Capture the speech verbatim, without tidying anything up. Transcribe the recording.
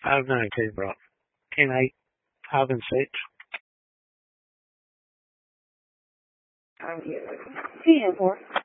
Five nine two, bro. Ten eight. Five and six. Ten four.